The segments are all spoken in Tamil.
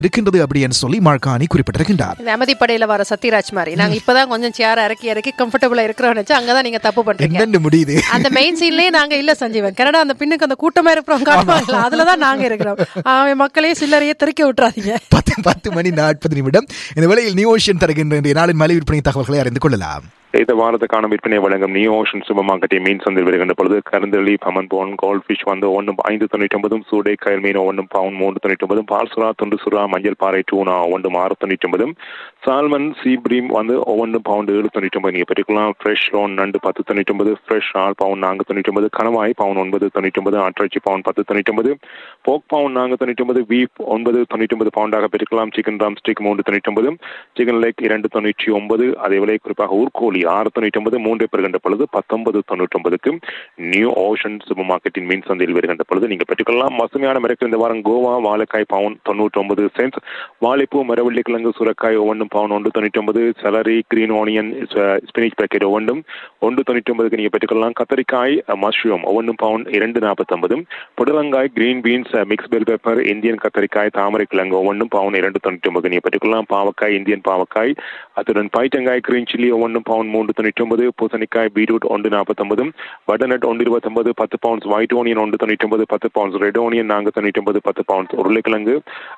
இருக்கின்றது அப்படின்னு சொல்லி மார்கானி குறிப்பிட்டிருக்கின்றார். அமைதிப்படையில வர சத்யராஜ் மாதிரி நாங்க இப்பதான் கொஞ்சம் சேர் இறக்கி கம்ஃபர்டபுளா இருக்கிறோம். அங்கதான் நீங்க தப்பு பண்றீங்க. முடியுது அந்த மெயின் சீன்லயே நாங்க இல்ல சஞ்சீவன் கனடா அந்த பின்னுக்கு அந்த கூட்டமா இருக்கிறோம் காட்டுவாங்களா, அதுலதான் நாங்க இருக்கிறோம். மக்களே சில்லறையே தெறிக்க விட்டுறாதீங்க. 10:40 இந்த வேளையில் நியூ ஓஷன் தருகின்ற நாளின் மலை விற்பனை தகவல்களை அறிந்து கொள்ளலாம். இந்த வாரத்துக்கான விற்பனை வழங்கும் நியூ ஓஷன் சூப்பர் மார்க்கெட்டை மீன் சந்தையில் வருகின்ற பொழுது கருந்தளி, பமன் போன், கோல்ட் ஃபிஷ் வந்து 1 5.99, சூடை கயல் மீன் 1 பவுண்ட் 3.99, பால் சுறா, துண்டு சுறா, மஞ்சள் பாறை டூனா 1 6.99, சால்மன் சீப்ரீம் வந்து 1 பவுண்ட் 7.99 நீங்க பெற்றுக்கலாம். ஃப்ரெஷ் லோன் நண்டு 10.99, ஃப்ரெஷ் ஆல் பவுண்ட் 4.99, கணவாய் பவுண்ட் 9.99, ஆட்டிறைச்சி பவுண்ட் 10.99, போக் பவுண்ட் 4.99, பீஃப் 9.99 பவுண்டாக பெற்றுக்கலாம். சிக்கன் ரம் ஸ்டிக் 3.99, சிக்கன் லெக் 2.99, அதே விலை குறிப்பாக ஊர்கோழி 6.99, 3 பெறுகின்ற பொழுது 19.99 நியூ ஓஷன் சூப்பர் மார்க்கெட்டின் மீன் சந்தையில் வருகின்ற பொழுது நீங்க பெற்றுக்கொள்ளலாம். பசுமையான மிரக்கல் இந்த வாரம் கோவா வாழைக்காய் பவுண்ட் 99 சென்ட்ஸ், வாழைப்பூ, மரவள்ளி கிழங்கு, சுரக்காய் 1 bound 1.99, salary, green onion, spinach packet 1.99 நீங்க பெற்றுக்கொள்ளலாம். கத்தரிக்காய், மஷ்ரூம் 1 பவுண்ட் 2.49, புடலங்காய், green beans, mix bell pepper, Indian கத்தரிக்காய், தாமரை கிழங்கு 1 பவுண்ட் 2.99 நீங்க பெற்றுக்கொள்ளலாம். பாவக்காய், இந்தியன் பாவக்காய், அத்துடன் பைட்டங்காய், கிரீன் சில்லி 1 பவுண்ட் 3.99, பூசணிக்காய், beetroot 1.49, butternut 1.29, 10 pounds white onion 1.99, 10 pounds red onion 4.99, 10 pounds உருளைக்கிழங்கு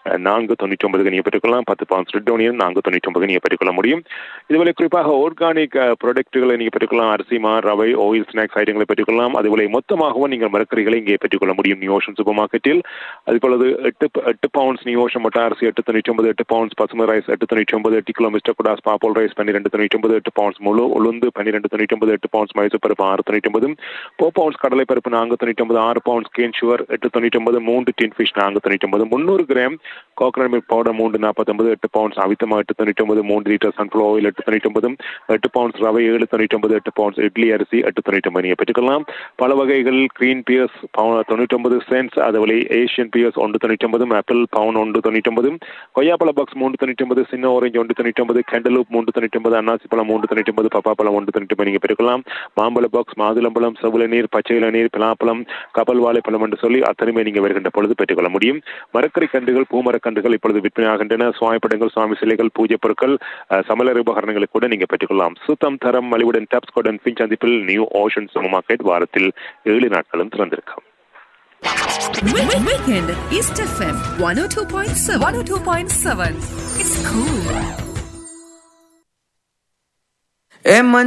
4.99 நீங்க பெற்றுக்கொள்ளலாம். 10 பவுண்ட்ஸ் ரெட் ஓனியன் 4.99 நீங்க பெற்றுக்கொள்ள முடியும். இதுவரை குறிப்பாக ஆர்கானிக் ப்ராடக்ட்டுகளை நீங்க பெற்றுக்கொள்ளலாம். அரிசி, மா, ரவை, ஆயில், ஸ்நாக்ஸ் ஐட்டங்களை பெற்றுக்கொள்ளலாம். அதுபோல மொத்தமாகவும் நீங்கள் மரக்கறிகளை இங்கே பெற்றுக்கொள்ள முடியும் நியூ ஓஷன் சூப்பர் மார்க்கெட்டில். அதுபோலது 8 பவுண்ட்ஸ் நியூ ஓஷன் மொட்டை அரிசி 8.99, 8 பவுண்ட்ஸ் பசுமை rice 8.99, 8 kilo mister kudos பாப்போல் rice 12.99, 8 pounds முழு உளுந்து 12.99, 8 பவுண்ட்ஸ் மைசூர் பருப்பு 6.99, 4 பவுண்ட்ஸ் கடலை பருப்பு 4.99, 6 pounds can sugar 8.99, 3 tin fish 4.99, 300 gram coconut milk powder 3.49, 8 pounds அவித்தமா 8.99, 3 litre sunflower oil 8.99, 8 pounds ரவை 7.99, 8 பவுண்ட்ஸ் இட்லி அரிசி 8.99 நீங்க பெற்றுக்கலாம். பல வகைகள் கிரீன் பியர்ஸ் 99 சென்ட்ஸ், அதுவரை Asian piers 1.99, apple bound 1.99, கொய்யாப்பழ box 3.99, சின்ன ஆரஞ்சு 1.99, கேண்டலூப் 3.99, அன்னாசி பழம் 3.99, பப்பாப்பழம் 1.99 நீங்க பெற்றுக்கலாம். மாம்பழ பாக்ஸ், மாதுளம்பழம், செவ்வள நீர், பச்சை இளநீர், பலாப்பழம், கப்பல் வாழைப்பழம் என்று சொல்லி அத்தனையுமே நீங்க வருகின்ற பொழுது பெற்றுக்கொள்ள முடியும். மரக்கறி கன்றுகள், பூமரக்கன்றுகள் இப்பொழுது விற்பனையாகின்றன. சுவாமிப்படங்கள், சுவாமி சிலைகள், பூஜை பொருட்கள், சமையல் உபகரணங்களை கூட நீங்க பெற்றுக்கொள்ளலாம். சுத்தம், தரம், மலிவுடன் டாப்ஸ் கோடன் ஃபின்ச் சந்திப்பில் நியூ ஓஷன் சூப்பர் மார்க்கெட் வாரத்தில் 7 நாட்களும் திறந்திருக்கும். Weekend East FM 102.7. 102.7. It's cool.